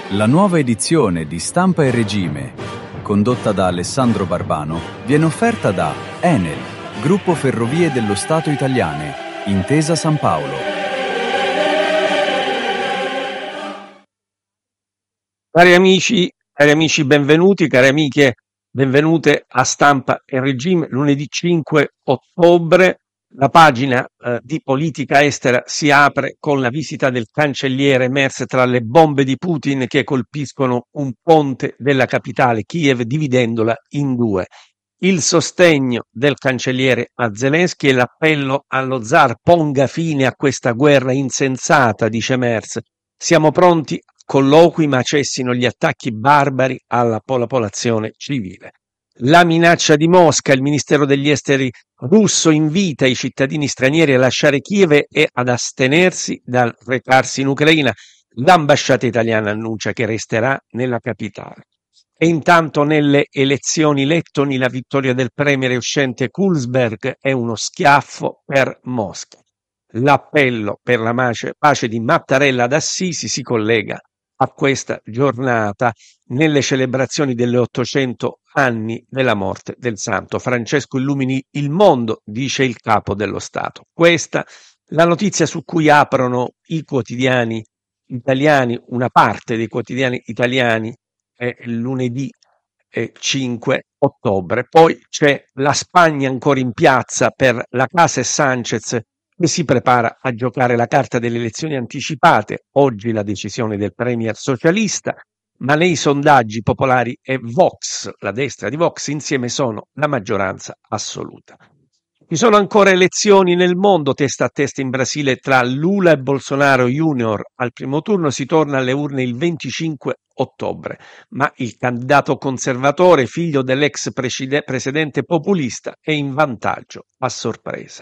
La nuova edizione di Stampa e Regime, condotta da Alessandro Barbano, viene offerta da Enel, Gruppo Ferrovie dello Stato Italiane, Intesa San Paolo. Cari amici, benvenuti, cari amiche, benvenute a Stampa e Regime. Lunedì 5 ottobre la pagina di politica estera si apre con la visita del cancelliere Merz tra le bombe di Putin che colpiscono un ponte della capitale Kiev, dividendola in due. Il sostegno del cancelliere a Zelensky e l'appello allo zar: ponga fine a questa guerra insensata, dice Merz. Siamo pronti a colloqui, ma cessino gli attacchi barbari alla popolazione civile. La minaccia di Mosca: il ministero degli esteri russo invita i cittadini stranieri a lasciare Kiev e ad astenersi dal recarsi in Ucraina. L'ambasciata italiana annuncia che resterà nella capitale. E intanto nelle elezioni lettoni la vittoria del premier uscente Kulsberg è uno schiaffo per Mosca. L'appello per la pace di Mattarella ad Assisi si collega a questa giornata nelle celebrazioni delle 800 anni della morte del santo. Francesco illumini il mondo, dice il capo dello Stato. Questa la notizia su cui aprono i quotidiani italiani, una parte dei quotidiani italiani, lunedì 5 ottobre. Poi c'è la Spagna ancora in piazza per la Casa e Sánchez che si prepara a giocare la carta delle elezioni anticipate. Oggi la decisione del premier socialista, ma nei sondaggi popolari è Vox, la destra di Vox, insieme sono la maggioranza assoluta. Ci sono ancora elezioni nel mondo, testa a testa in Brasile tra Lula e Bolsonaro Junior. Al primo turno si torna alle urne il 25 ottobre, ma il candidato conservatore, figlio dell'ex presidente populista, è in vantaggio a sorpresa.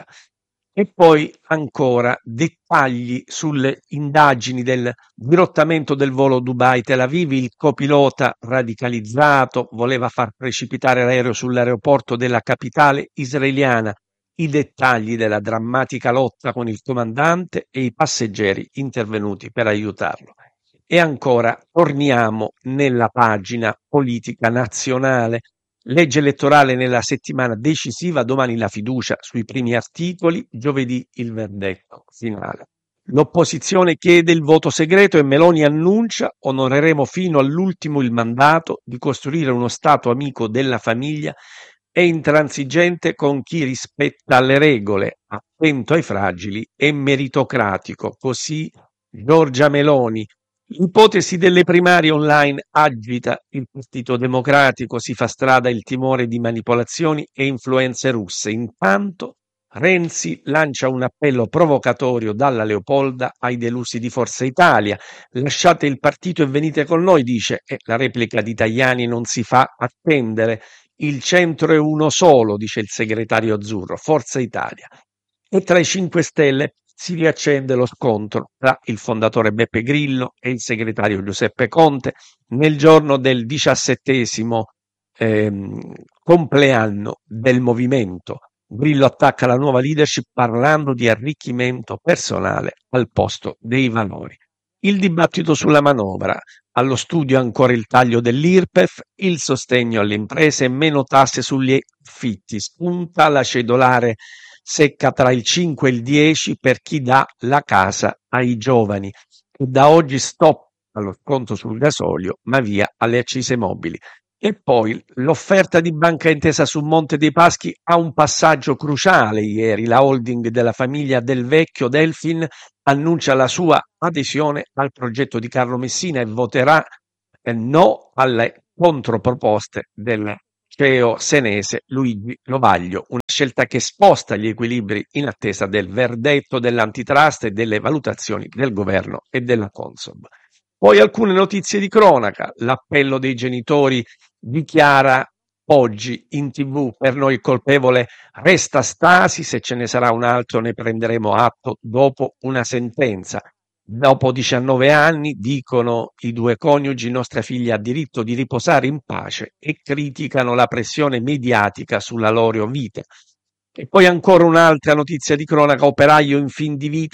E poi ancora dettagli sulle indagini del dirottamento del volo Dubai-Tel Aviv. Il copilota radicalizzato voleva far precipitare l'aereo sull'aeroporto della capitale israeliana. I dettagli della drammatica lotta con il comandante e i passeggeri intervenuti per aiutarlo. E ancora torniamo nella pagina politica nazionale. Legge elettorale nella settimana decisiva, domani la fiducia sui primi articoli, giovedì il verdetto finale. L'opposizione chiede il voto segreto e Meloni annuncia: onoreremo fino all'ultimo il mandato di costruire uno Stato amico della famiglia e intransigente con chi rispetta le regole, attento ai fragili e meritocratico. Così Giorgia Meloni. L'ipotesi delle primarie online agita il Partito Democratico, si fa strada il timore di manipolazioni e influenze russe. Intanto Renzi lancia un appello provocatorio dalla Leopolda ai delusi di Forza Italia. Lasciate il partito e venite con noi, dice, e la replica di Tajani non si fa attendere. Il centro è uno solo, dice il segretario azzurro, Forza Italia. E tra i 5 Stelle si riaccende lo scontro tra il fondatore Beppe Grillo e il segretario Giuseppe Conte nel giorno del 17° compleanno del movimento. Grillo attacca la nuova leadership parlando di arricchimento personale al posto dei valori. Il dibattito sulla manovra. Allo studio ancora il taglio dell'IRPEF, il sostegno alle imprese e meno tasse sugli affitti. Spunta la cedolare secca tra il 5 e il 10 per chi dà la casa ai giovani. E da oggi stop allo sconto sul gasolio, ma via alle accise mobili. E poi l'offerta di Banca Intesa su Monte dei Paschi ha un passaggio cruciale ieri. La holding della famiglia Del Vecchio, Delfin, annuncia la sua adesione al progetto di Carlo Messina e voterà no alle controproposte del CEO senese Luigi Lovaglio, una scelta che sposta gli equilibri in attesa del verdetto dell'antitrust e delle valutazioni del governo e della Consob. Poi alcune notizie di cronaca. L'appello dei genitori dichiara oggi in TV: per noi il colpevole resta Stasi, se ce ne sarà un altro ne prenderemo atto dopo una sentenza. Dopo 19 anni, dicono i due coniugi, nostra figlia ha diritto di riposare in pace, e criticano la pressione mediatica sulla loro vita. E poi ancora un'altra notizia di cronaca: operaio in fin di vita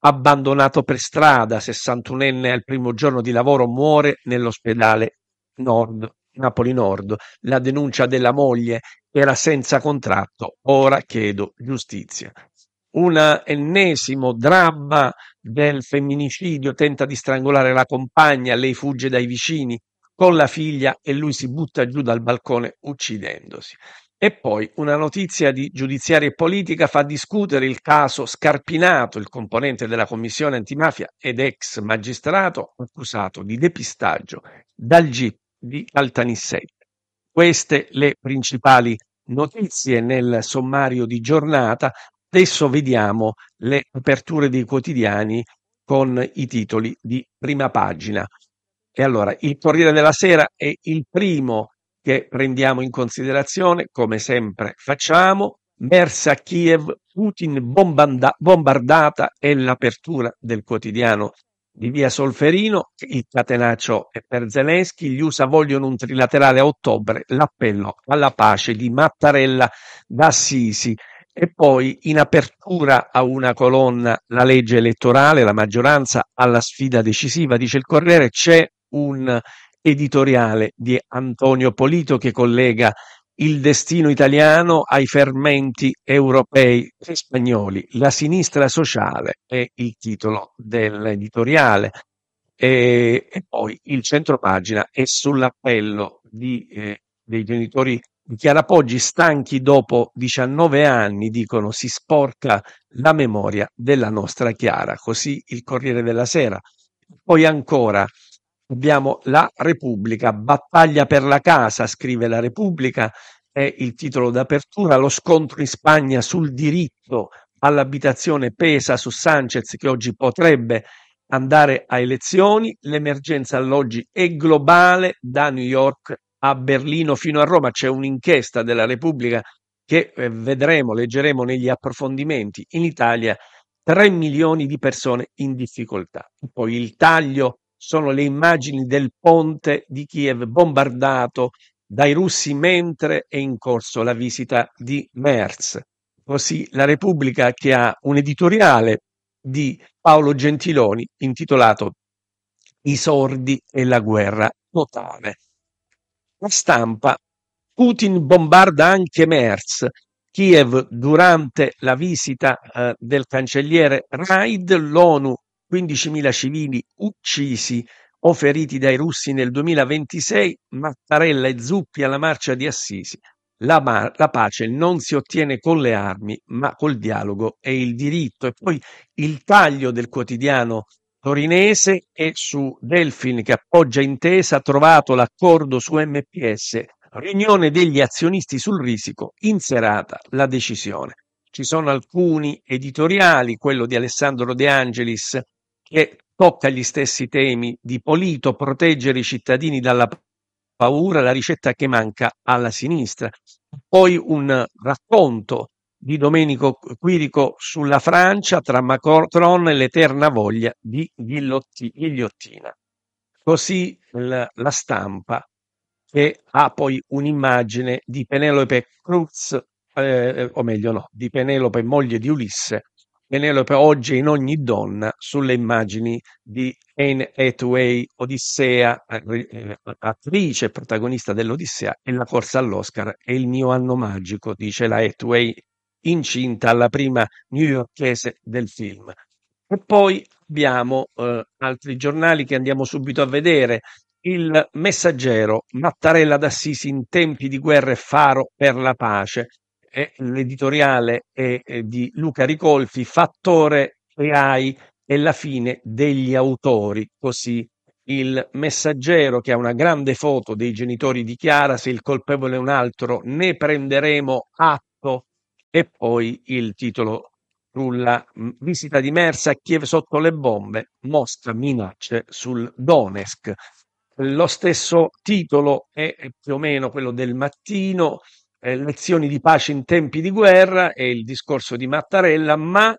abbandonato per strada, 61enne al primo giorno di lavoro muore nell'ospedale Nord, Napoli Nord. La denuncia della moglie era senza contratto, ora chiedo giustizia. Un ennesimo dramma del femminicidio, tenta di strangolare la compagna, lei fugge dai vicini con la figlia e lui si butta giù dal balcone uccidendosi. E poi una notizia di giudiziaria e politica fa discutere il caso Scarpinato, il componente della commissione antimafia ed ex magistrato accusato di depistaggio dal GIP di Caltanissette. Queste le principali notizie nel sommario di giornata. Adesso vediamo le aperture dei quotidiani con i titoli di prima pagina. E allora, il Corriere della Sera è il primo che prendiamo in considerazione, come sempre facciamo. Versa Kiev, Putin bombardata è l'apertura del quotidiano di via Solferino. Il catenaccio è per Zelensky, gli USA vogliono un trilaterale a ottobre, l'appello alla pace di Mattarella d'Assisi. E poi in apertura a una colonna la legge elettorale, la maggioranza alla sfida decisiva, dice il Corriere, c'è un editoriale di Antonio Polito che collega il destino italiano ai fermenti europei e spagnoli. La sinistra sociale è il titolo dell'editoriale. E poi il centropagina è sull'appello dei genitori di Chiara Poggi, stanchi dopo 19 anni, dicono si sporca la memoria della nostra Chiara, così il Corriere della Sera. Poi ancora abbiamo la Repubblica, battaglia per la casa, scrive la Repubblica, è il titolo d'apertura, lo scontro in Spagna sul diritto all'abitazione pesa su Sanchez che oggi potrebbe andare a elezioni, l'emergenza alloggi è globale da New York a Berlino fino a Roma, c'è un'inchiesta della Repubblica che vedremo, leggeremo negli approfondimenti, in Italia 3 milioni di persone in difficoltà. Poi il taglio sono le immagini del ponte di Kiev bombardato dai russi mentre è in corso la visita di Merz. Così la Repubblica che ha un editoriale di Paolo Gentiloni intitolato I sordi e la guerra totale. La Stampa, Putin bombarda anche Merz, Kiev durante la visita del cancelliere Raid, l'ONU 15.000 civili uccisi o feriti dai russi nel 2026, Mattarella e Zuppi alla marcia di Assisi. La pace non si ottiene con le armi, ma col dialogo e il diritto. E poi il taglio del quotidiano torinese è su Delfin che appoggia intesa, trovato l'accordo su MPS, riunione degli azionisti sul risico, in serata la decisione. Ci sono alcuni editoriali, quello di Alessandro De Angelis che tocca gli stessi temi di Polito, proteggere i cittadini dalla paura, la ricetta che manca alla sinistra. Poi un racconto di Domenico Quirico sulla Francia tra Macron e l'eterna voglia di ghigliottina. Così la Stampa che ha poi un'immagine di Penelope Cruz, o meglio no, di Penelope moglie di Ulisse. Penelope oggi è in ogni donna sulle immagini di Anne Hathaway, Odissea, attrice protagonista dell'Odissea e la corsa all'Oscar è il mio anno magico, dice la Hathaway, incinta alla prima newyorkese del film. E poi abbiamo altri giornali che andiamo subito a vedere. Il Messaggero, Mattarella d'Assisi in tempi di guerra e faro per la pace. L'editoriale è di Luca Ricolfi, fattore AI e la fine degli autori. Così il Messaggero che ha una grande foto dei genitori di Chiara, se il colpevole è un altro ne prenderemo atto. E poi il titolo sulla visita di Merz a Kiev sotto le bombe, Mosca minacce sul Donetsk. Lo stesso titolo è più o meno quello del Mattino, lezioni di pace in tempi di guerra, è il discorso di Mattarella, ma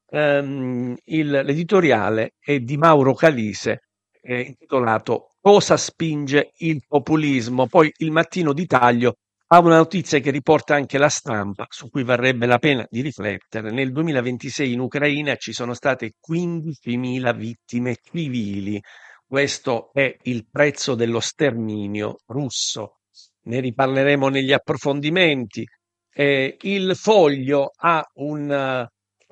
l'editoriale è di Mauro Calise, intitolato Cosa spinge il populismo? Poi il Mattino di taglio a una notizia che riporta anche La Stampa, su cui varrebbe la pena di riflettere. Nel 2026 in Ucraina ci sono state 15.000 vittime civili. Questo è il prezzo dello sterminio russo. Ne riparleremo negli approfondimenti. Il Foglio ha un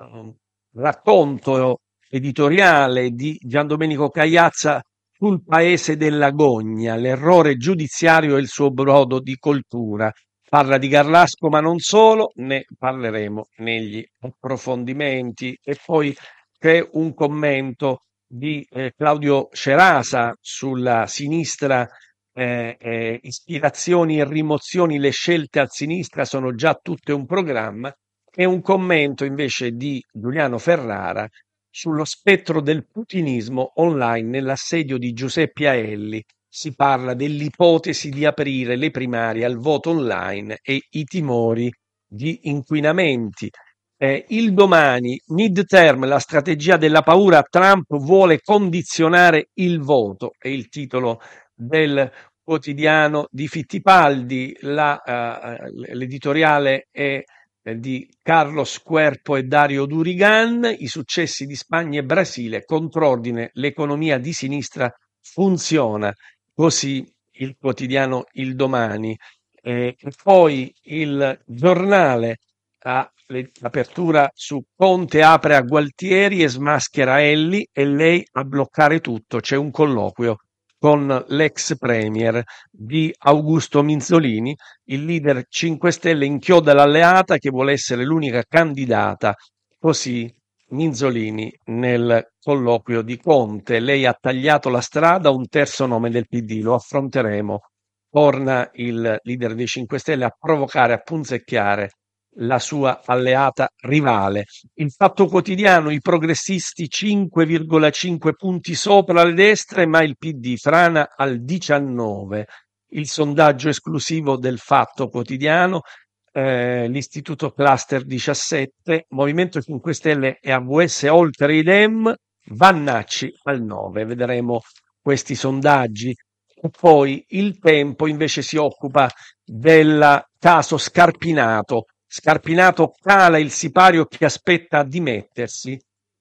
racconto editoriale di Giandomenico Cagliazza sul paese della gogna, l'errore giudiziario e il suo brodo di coltura. Parla di Garlasco, ma non solo, ne parleremo negli approfondimenti. E poi c'è un commento di Claudio Cerasa sulla sinistra, ispirazioni e rimozioni, le scelte a sinistra sono già tutte un programma, e un commento invece di Giuliano Ferrara sullo spettro del putinismo online nell'assedio di Giuseppe Aelli. Si parla dell'ipotesi di aprire le primarie al voto online e i timori di inquinamenti. Il Domani, midterm, la strategia della paura, Trump vuole condizionare il voto, è il titolo del quotidiano di Fittipaldi. L'editoriale è di Carlos Querpo e Dario Durigan. I successi di Spagna e Brasile, contrordine, l'economia di sinistra funziona, così il quotidiano Il Domani. E poi il Giornale ha l'apertura su Conte apre a Gualtieri e smaschera Elli e lei a bloccare tutto. C'è un colloquio con l'ex premier di Augusto Minzolini. Il leader 5 Stelle inchioda l'alleata che vuole essere l'unica candidata, così Minzolini nel colloquio di Conte. Lei ha tagliato la strada a un terzo nome del PD, lo affronteremo. Torna il leader dei 5 Stelle a provocare, a punzecchiare la sua alleata rivale. Il Fatto Quotidiano, i progressisti 5,5 punti sopra le destre, ma il PD frana al 19. Il sondaggio esclusivo del Fatto Quotidiano, l'Istituto Cluster 17, Movimento 5 Stelle e AVS oltre i Dem, Vannacci al 9. Vedremo questi sondaggi. E poi Il Tempo invece si occupa del caso Scarpinato. Scarpinato cala il sipario che aspetta a dimettersi.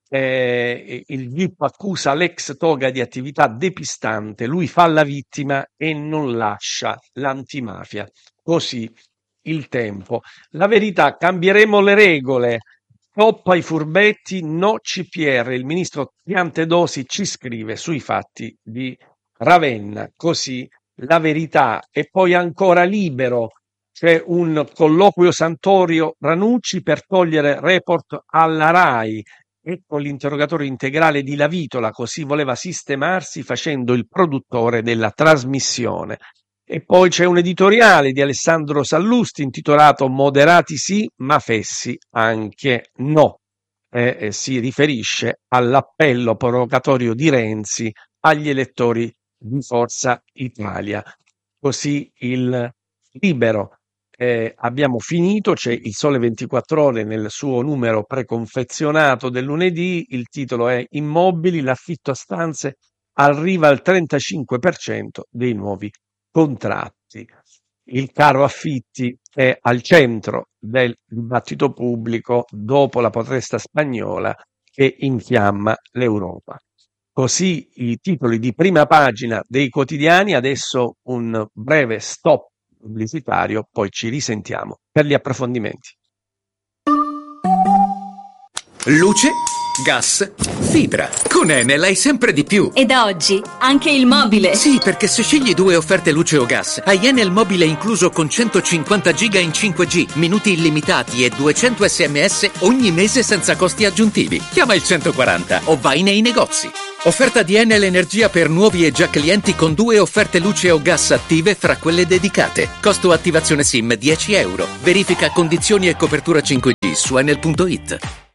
Il GIP accusa l'ex toga di attività depistante, lui fa la vittima e non lascia l'antimafia. Così Il Tempo. La Verità, cambieremo le regole, stop ai furbetti, no CPR. Il ministro Piantedosi ci scrive sui fatti di Ravenna. Così La Verità. E poi ancora Libero. C'è un colloquio Santorio Ranucci per togliere report alla RAI. Ecco l'interrogatorio integrale di Lavitola, così voleva sistemarsi facendo il produttore della trasmissione. E poi c'è un editoriale di Alessandro Sallusti intitolato Moderati sì, ma fessi anche no. Si riferisce all'appello provocatorio di Renzi agli elettori di Forza Italia. Così il Libero. Abbiamo finito, c'è il Sole 24 Ore nel suo numero preconfezionato del lunedì, il titolo è Immobili, l'affitto a stanze arriva al 35% dei nuovi contratti. Il caro affitti è al centro del dibattito pubblico dopo la protesta spagnola che infiamma l'Europa. Così i titoli di prima pagina dei quotidiani. Adesso un breve stop pubblicitario, poi ci risentiamo per gli approfondimenti. Luce, gas, fibra. Con Enel hai sempre di più. E da oggi anche il mobile. Sì, perché se scegli 2 offerte luce o gas, hai Enel mobile incluso con 150 giga in 5G, minuti illimitati e 200 SMS ogni mese senza costi aggiuntivi. Chiama il 140 o vai nei negozi. Offerta di Enel Energia per nuovi e già clienti con 2 offerte luce o gas attive fra quelle dedicate. Costo attivazione SIM €10. Verifica condizioni e copertura 5G su enel.it.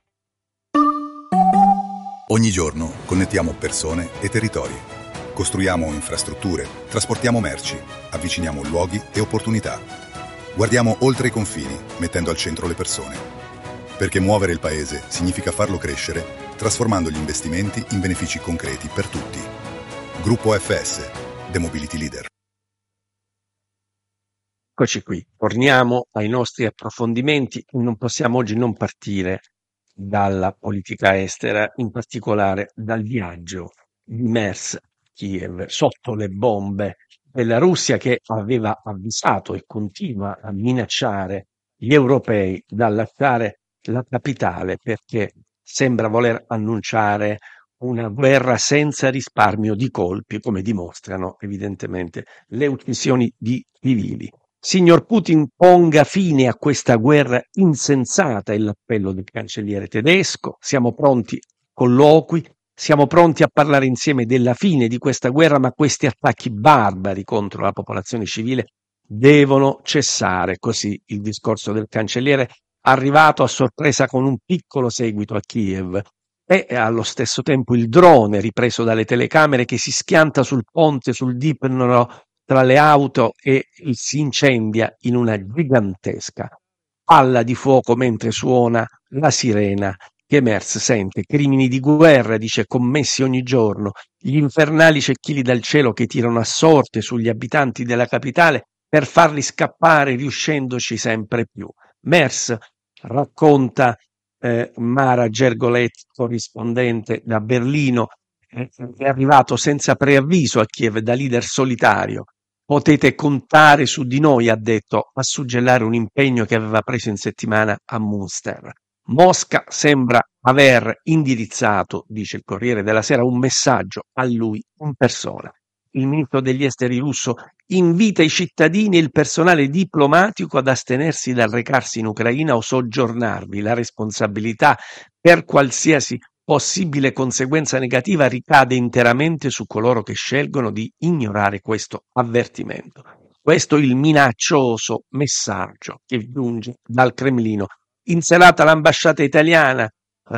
Ogni giorno connettiamo persone e territori. Costruiamo infrastrutture, trasportiamo merci, avviciniamo luoghi e opportunità. Guardiamo oltre i confini, mettendo al centro le persone. Perché muovere il paese significa farlo crescere, trasformando gli investimenti in benefici concreti per tutti. Gruppo FS, The Mobility Leader. Eccoci qui, torniamo ai nostri approfondimenti. Non possiamo oggi non partire dalla politica estera, in particolare dal viaggio di Mers a Kiev sotto le bombe della Russia, che aveva avvisato e continua a minacciare gli europei dal lasciare la capitale, perché sembra voler annunciare una guerra senza risparmio di colpi, come dimostrano evidentemente le uccisioni di civili. Signor Putin, ponga fine a questa guerra insensata, è l'appello del cancelliere tedesco. Siamo pronti a colloqui, siamo pronti a parlare insieme della fine di questa guerra, ma questi attacchi barbari contro la popolazione civile devono cessare. Così il discorso del cancelliere, arrivato a sorpresa con un piccolo seguito a Kiev, e allo stesso tempo il drone ripreso dalle telecamere che si schianta sul ponte sul Dnipro tra le auto e si incendia in una gigantesca palla di fuoco mentre suona la sirena che Merz sente. Crimini di guerra, dice, commessi ogni giorno, gli infernali cecchini dal cielo che tirano a sorte sugli abitanti della capitale per farli scappare, riuscendoci sempre più. Merz racconta Mara Gergolet, corrispondente da Berlino, è arrivato senza preavviso a Kiev da leader solitario. Potete contare su di noi, ha detto, a suggellare un impegno che aveva preso in settimana a Münster. Mosca sembra aver indirizzato, dice il Corriere della Sera, un messaggio a lui in persona. Il ministro degli esteri russo invita i cittadini e il personale diplomatico ad astenersi dal recarsi in Ucraina o soggiornarvi. La responsabilità per qualsiasi possibile conseguenza negativa ricade interamente su coloro che scelgono di ignorare questo avvertimento. Questo è il minaccioso messaggio che giunge dal Cremlino. In serata l'ambasciata italiana,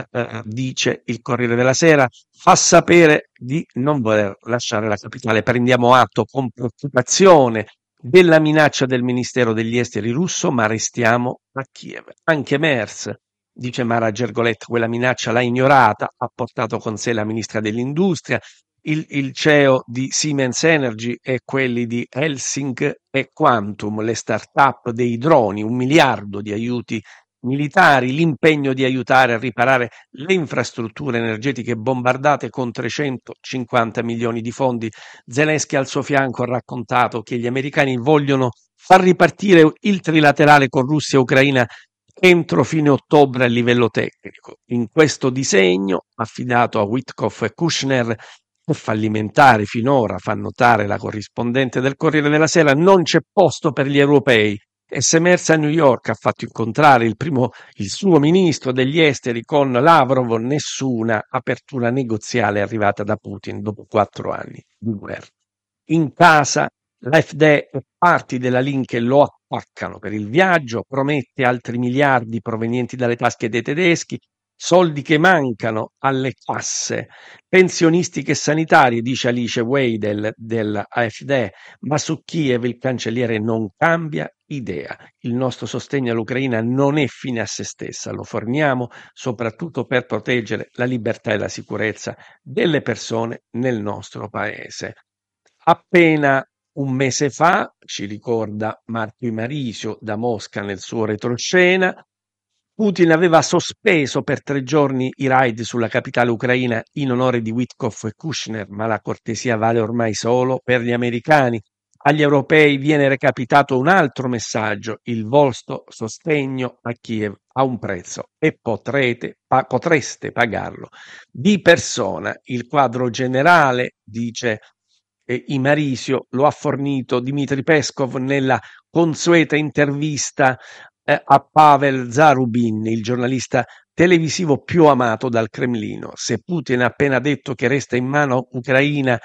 dice il Corriere della Sera, fa sapere di non voler lasciare la capitale. Prendiamo atto con preoccupazione della minaccia del Ministero degli Esteri russo, ma restiamo a Kiev. Anche Merz, dice Mara Gergolet, quella minaccia l'ha ignorata, ha portato con sé la ministra dell'Industria, il CEO di Siemens Energy e quelli di Helsing e Quantum, le start-up dei droni, 1 miliardo di aiuti militari, l'impegno di aiutare a riparare le infrastrutture energetiche bombardate con 350 milioni di fondi. Zelensky al suo fianco ha raccontato che gli americani vogliono far ripartire il trilaterale con Russia e Ucraina entro fine ottobre a livello tecnico. In questo disegno, affidato a Witkoff e Kushner, è fallimentare finora, fa notare la corrispondente del Corriere della Sera, non c'è posto per gli europei. E se Merz a New York ha fatto incontrare il suo ministro degli esteri con Lavrov, nessuna apertura negoziale è arrivata da Putin dopo 4 anni di guerra. In casa l'AfD e parti della Linke lo attaccano per il viaggio, promette altri miliardi provenienti dalle tasche dei tedeschi, soldi che mancano alle casse pensionistiche e sanitarie, dice Alice Weidel dell'AfD, ma su Kiev il cancelliere non cambia idea. Il nostro sostegno all'Ucraina non è fine a se stessa, lo forniamo soprattutto per proteggere la libertà e la sicurezza delle persone nel nostro paese. Appena un mese fa, ci ricorda Marco Imarisio da Mosca nel suo retroscena, Putin aveva sospeso per 3 giorni i raid sulla capitale ucraina in onore di Witkoff e Kushner, ma la cortesia vale ormai solo per gli americani. Agli europei viene recapitato un altro messaggio: il vostro sostegno a Kiev ha un prezzo e potreste pagarlo di persona. Il quadro generale, dice Imarisio, lo ha fornito Dmitry Peskov nella consueta intervista a Pavel Zarubin, il giornalista televisivo più amato dal Cremlino. Se Putin ha appena detto che resta in mano ucraina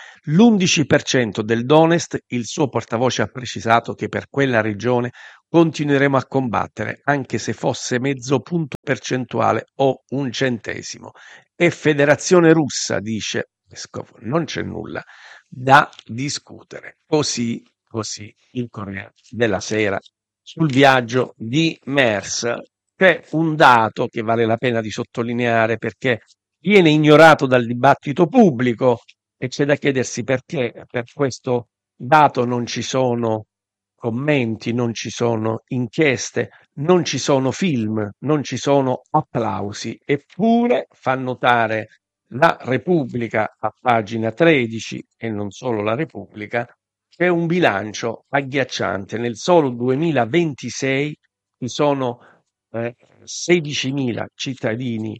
l'11% del Donetsk, il suo portavoce ha precisato che per quella regione continueremo a combattere, anche se fosse mezzo punto percentuale o 1 centesimo. E Federazione Russa, dice Peskov, non c'è nulla da discutere. Così il Corriere della Sera sul viaggio di Merz. C'è un dato che vale la pena di sottolineare perché viene ignorato dal dibattito pubblico e c'è da chiedersi perché per questo dato non ci sono commenti, non ci sono inchieste, non ci sono film, non ci sono applausi, eppure fa notare la Repubblica a pagina 13, e non solo la Repubblica, c'è un bilancio agghiacciante. Nel solo 2026 ci sono 16.000 cittadini,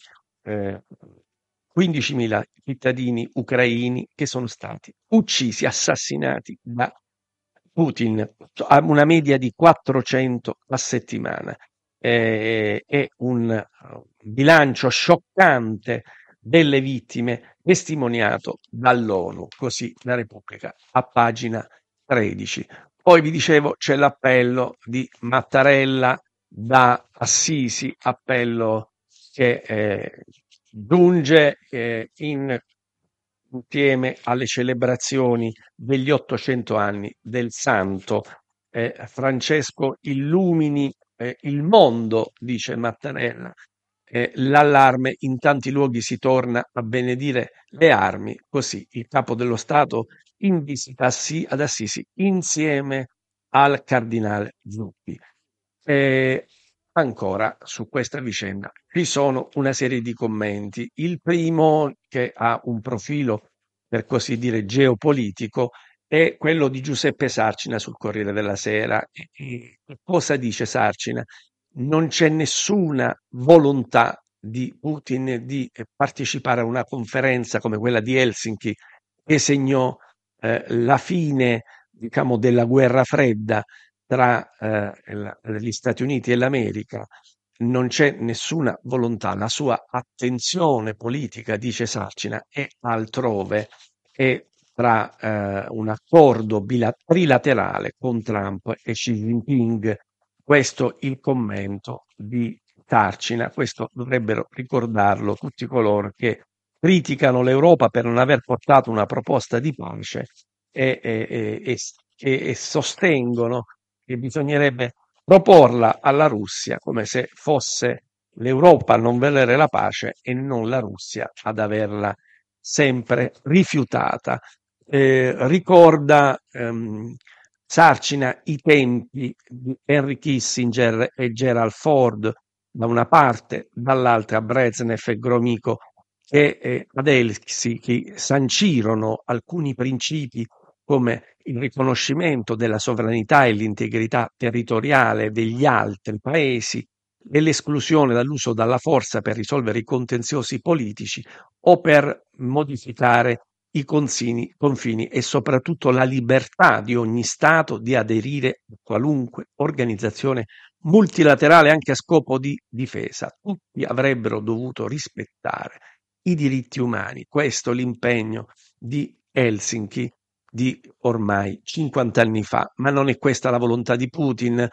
15.000 cittadini ucraini che sono stati uccisi, assassinati da Putin, a una media di 400 a settimana. È un bilancio scioccante delle vittime testimoniato dall'ONU, così la Repubblica a pagina 13. Poi vi dicevo c'è l'appello di Mattarella da Assisi, appello che giunge insieme alle celebrazioni degli 800 anni del santo. Francesco illumini il mondo, dice Mattarella. L'allarme, in tanti luoghi si torna a benedire le armi, così il capo dello Stato in visita ad Assisi insieme al cardinale Zuppi. Ancora su questa vicenda ci sono una serie di commenti. Il primo, che ha un profilo per così dire geopolitico, è quello di Giuseppe Sarcina sul Corriere della Sera. Cosa dice Sarcina? Non c'è nessuna volontà di Putin di partecipare a una conferenza come quella di Helsinki, che segnò la fine, diciamo, della guerra fredda tra gli Stati Uniti e l'America. Non c'è nessuna volontà, la sua attenzione politica, dice Sarcina, è altrove, è tra un accordo trilaterale con Trump e Xi Jinping. Questo il commento di Sarcina, questo dovrebbero ricordarlo tutti coloro che criticano l'Europa per non aver portato una proposta di pace e sostengono che bisognerebbe proporla alla Russia, come se fosse l'Europa a non volere la pace e non la Russia ad averla sempre rifiutata. Ricorda Sarcina i tempi di Henry Kissinger e Gerald Ford da una parte, dall'altra Brezhnev e Gromyko, che ad Helsinki sancirono alcuni principi come il riconoscimento della sovranità e l'integrità territoriale degli altri paesi e l'esclusione dall'uso della forza per risolvere i contenziosi politici o per modificare i confini e soprattutto la libertà di ogni Stato di aderire a qualunque organizzazione multilaterale anche a scopo di difesa. Tutti avrebbero dovuto rispettare i diritti umani. Questo è l'impegno di Helsinki di ormai 50 anni fa, ma non è questa la volontà di Putin.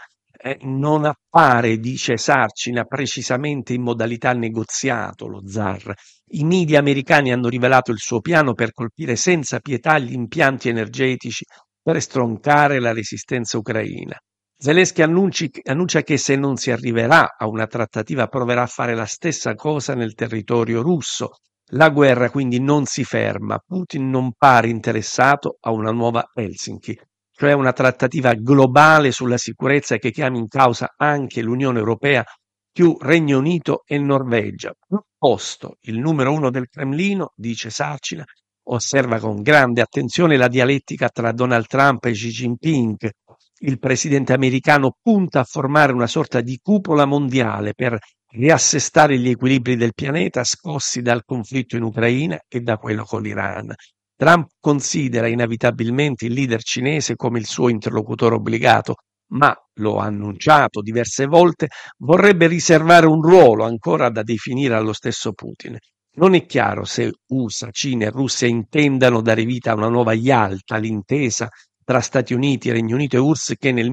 Non appare, dice Sarcina, precisamente in modalità negoziato lo zar. I media americani hanno rivelato il suo piano per colpire senza pietà gli impianti energetici per stroncare la resistenza ucraina. Zelensky annuncia che se non si arriverà a una trattativa proverà a fare la stessa cosa nel territorio russo. La guerra quindi non si ferma. Putin non pare interessato a una nuova Helsinki, cioè una trattativa globale sulla sicurezza che chiami in causa anche l'Unione Europea più Regno Unito e Norvegia. Piuttosto, il numero uno del Cremlino, dice Sarcina, osserva con grande attenzione la dialettica tra Donald Trump e Xi Jinping. Il presidente americano punta a formare una sorta di cupola mondiale per riassestare gli equilibri del pianeta scossi dal conflitto in Ucraina e da quello con l'Iran. Trump considera inevitabilmente il leader cinese come il suo interlocutore obbligato, ma, lo ha annunciato diverse volte, vorrebbe riservare un ruolo ancora da definire allo stesso Putin. Non è chiaro se USA, Cina e Russia intendano dare vita a una nuova Yalta, l'intesa tra Stati Uniti, Regno Unito e URSS che nel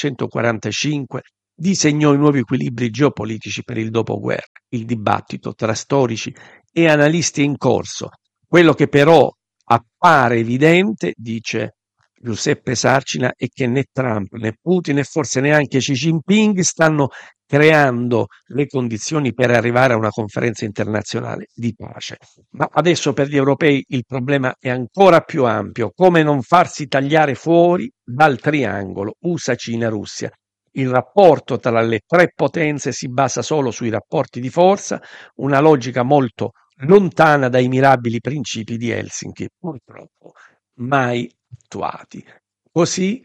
1945 disegnò i nuovi equilibri geopolitici per il dopoguerra. Il dibattito tra storici e analisti è in corso. Quello che però appare evidente, dice Giuseppe Sarcina è che né Trump né Putin e forse neanche Xi Jinping stanno creando le condizioni per arrivare a una conferenza internazionale di pace. Ma adesso per gli europei il problema è ancora più ampio: come non farsi tagliare fuori dal triangolo USA, Cina, Russia. Il rapporto tra le tre potenze si basa solo sui rapporti di forza, una logica molto lontana dai mirabili principi di Helsinki, purtroppo mai attuati. Così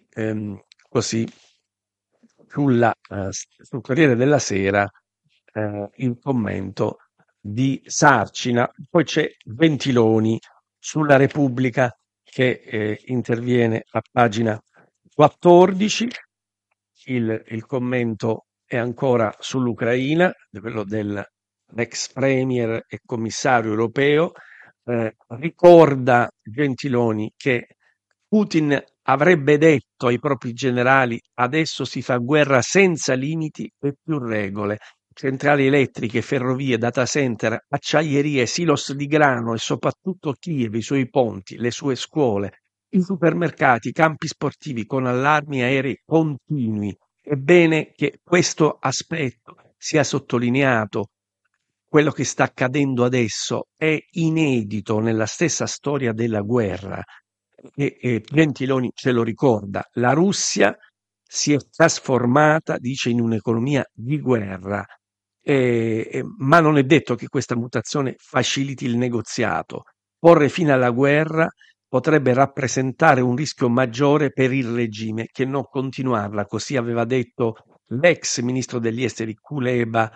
sul Corriere della Sera il commento di Sarcina. Poi c'è Gentiloni sulla Repubblica che interviene a pagina 14. Il commento è ancora sull'Ucraina, quello dell'ex premier e commissario europeo. Ricorda Gentiloni che Putin avrebbe detto ai propri generali: adesso si fa guerra senza limiti e più regole. Centrali elettriche, ferrovie, data center, acciaierie, silos di grano e soprattutto Kiev, i suoi ponti, le sue scuole, i supermercati, i campi sportivi con allarmi aerei continui. È bene che questo aspetto sia sottolineato. Quello che sta accadendo adesso è inedito nella stessa storia della guerra e Gentiloni ce lo ricorda. La Russia si è trasformata, dice, in un'economia di guerra, ma non è detto che questa mutazione faciliti il negoziato. Porre fine alla guerra potrebbe rappresentare un rischio maggiore per il regime che non continuarla, così aveva detto l'ex ministro degli esteri Kuleba,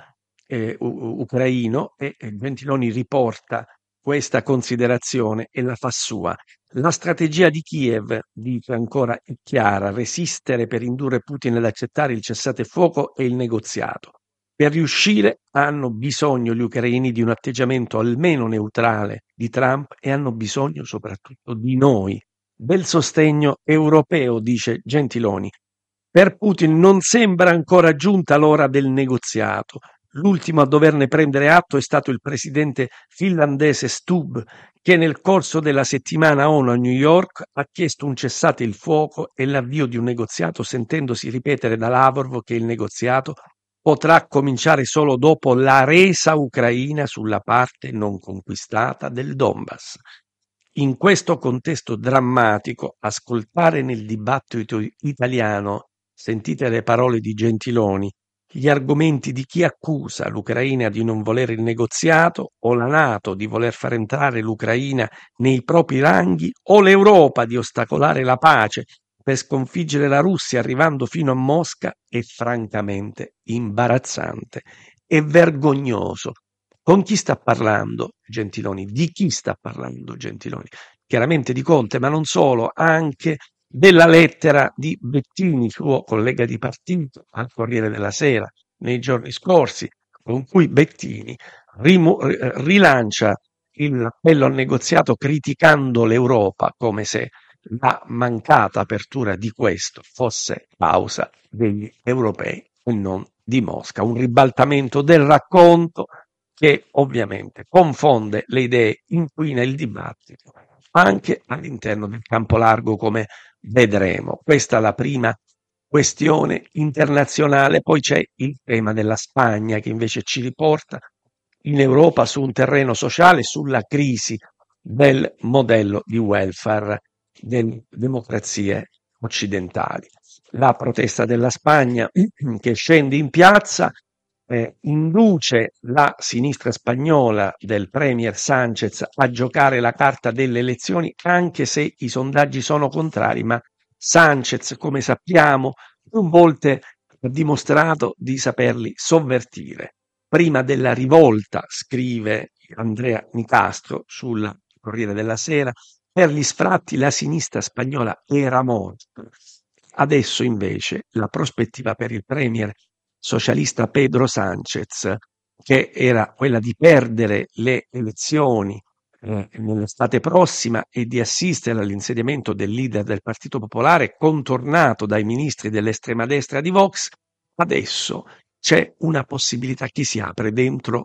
ucraino, e Gentiloni riporta questa considerazione e la fa sua. La strategia di Kiev, dice ancora, è chiara: resistere per indurre Putin ad accettare il cessate-fuoco e il negoziato. Per riuscire hanno bisogno gli ucraini di un atteggiamento almeno neutrale di Trump e hanno bisogno soprattutto di noi, del sostegno europeo, dice Gentiloni. Per Putin non sembra ancora giunta l'ora del negoziato. L'ultimo a doverne prendere atto è stato il presidente finlandese Stubb, che nel corso della settimana ONU a New York ha chiesto un cessate il fuoco e l'avvio di un negoziato, sentendosi ripetere da Lavrov che il negoziato potrà cominciare solo dopo la resa ucraina sulla parte non conquistata del Donbass. In questo contesto drammatico, ascoltare nel dibattito italiano, sentite le parole di Gentiloni, gli argomenti di chi accusa l'Ucraina di non volere il negoziato, o la NATO di voler far entrare l'Ucraina nei propri ranghi, o l'Europa di ostacolare la pace per sconfiggere la Russia arrivando fino a Mosca, è francamente imbarazzante e vergognoso. Con chi sta parlando Gentiloni? Di chi sta parlando Gentiloni? Chiaramente di Conte, ma non solo, anche della lettera di Bettini, suo collega di partito, al Corriere della Sera nei giorni scorsi, con cui Bettini rilancia l'appello al negoziato criticando l'Europa, come se la mancata apertura di questo fosse causa degli europei e non di Mosca. Un ribaltamento del racconto che ovviamente confonde le idee, inquina il dibattito anche all'interno del campo largo, come vedremo. Questa è la prima questione internazionale. Poi c'è il tema della Spagna, che invece ci riporta in Europa su un terreno sociale, sulla crisi del modello di welfare delle democrazie occidentali. La protesta della Spagna che scende in piazza induce la sinistra spagnola del premier Sánchez a giocare la carta delle elezioni, anche se i sondaggi sono contrari, ma Sánchez, come sappiamo, più volte ha dimostrato di saperli sovvertire. Prima della rivolta, scrive Andrea Nicastro sul Corriere della Sera, per gli sfratti la sinistra spagnola era morta. Adesso invece la prospettiva per il premier socialista Pedro Sánchez, che era quella di perdere le elezioni nell'estate prossima e di assistere all'insediamento del leader del Partito Popolare, contornato dai ministri dell'estrema destra di Vox, adesso c'è una possibilità che si apre dentro